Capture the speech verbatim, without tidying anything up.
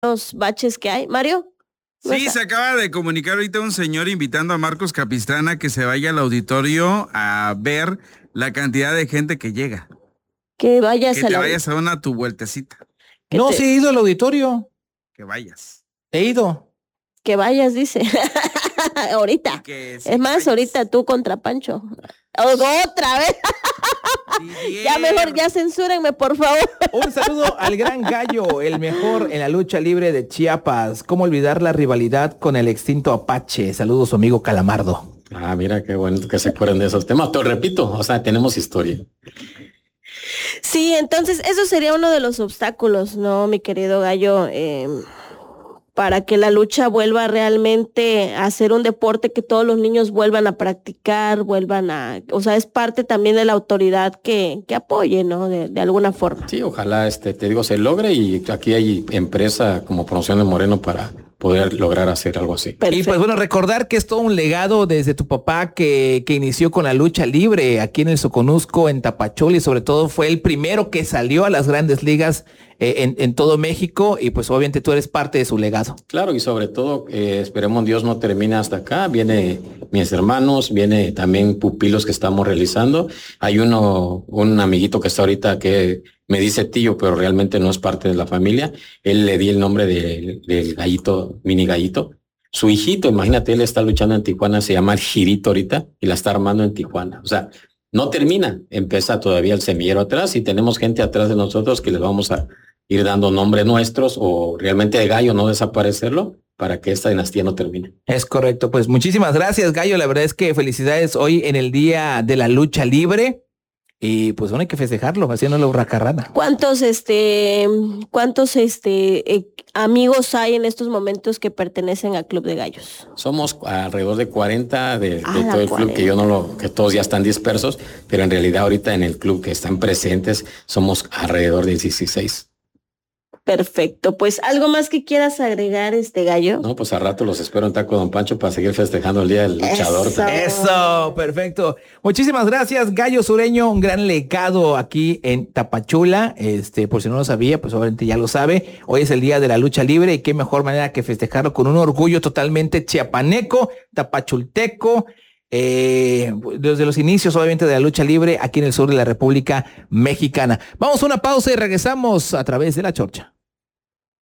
los baches que hay. Mario. ¿No Sí, está? se acaba de comunicar ahorita un señor invitando a Marcos Capistrana que se vaya al auditorio a ver la cantidad de gente que llega. Que vayas Que a te la... vayas a una tu vueltecita. Que No, te- sí he ido al auditorio. Que vayas. He ido. Que vayas, dice. Ahorita. Y que sí Es más, vayas. ahorita tú contra Pancho. O- Otra vez. Ya mejor, ya censúrenme, por favor. Un saludo al gran Gallo, el mejor en la lucha libre de Chiapas. ¿Cómo olvidar la rivalidad con el extinto Apache? Saludos, su amigo Calamardo. Ah, mira qué bueno que se acuerden de esos temas. Te repito, o sea, tenemos historia. Sí, entonces eso sería uno de los obstáculos, ¿no, mi querido Gallo? Eh, para que la lucha vuelva realmente a ser un deporte que todos los niños vuelvan a practicar, vuelvan a... O sea, es parte también de la autoridad que, que apoye, ¿no? De, de alguna forma. Sí, ojalá, este, te digo, se logre y aquí hay empresa como Promociones Moreno para poder lograr hacer algo así. Perfecto. Y pues bueno, recordar que es todo un legado desde tu papá que, que inició con la lucha libre aquí en el Soconusco, en Tapachula, y sobre todo fue el primero que salió a las grandes ligas eh, en, en todo México, y pues obviamente tú eres parte de su legado. Claro, y sobre todo, eh, esperemos Dios no termine hasta acá. Viene mis hermanos, viene también pupilos que estamos realizando. Hay uno, un amiguito que está ahorita que me dice tío, pero realmente no es parte de la familia. Él le di el nombre de- del gallito, mini gallito. Su hijito, imagínate, él está luchando en Tijuana, se llama el Girito ahorita y la está armando en Tijuana. O sea, no termina, empieza todavía el semillero atrás y tenemos gente atrás de nosotros que les vamos a ir dando nombres nuestros o realmente de Gallo no desaparecerlo para que esta dinastía no termine. Es correcto, pues muchísimas gracias, Gallo. La verdad es que felicidades hoy en el Día de la Lucha Libre. Y pues bueno, hay que festejarlo, haciéndolo hurracarrana. ¿Cuántos, este, cuántos, este, eh, amigos hay en estos momentos que pertenecen al Club de Gallos? Somos alrededor de cuarenta de, de Ah, la todo el club, cuarenta. que yo no lo, que todos ya están dispersos, pero en realidad ahorita en el club que están presentes somos alrededor de dieciséis. Perfecto. Pues, ¿algo más que quieras agregar, este Gallo? No, pues a rato los espero en Taco Don Pancho para seguir festejando el Día del Luchador. Eso. Eso, perfecto. Muchísimas gracias, Gallo Sureño, un gran legado aquí en Tapachula. Este, por si no lo sabía, pues obviamente ya lo sabe. Hoy es el Día de la Lucha Libre y qué mejor manera que festejarlo con un orgullo totalmente chiapaneco, tapachulteco. Eh, desde los inicios obviamente de la lucha libre aquí en el sur de la República Mexicana. Vamos a una pausa y regresamos a través de La Chorcha.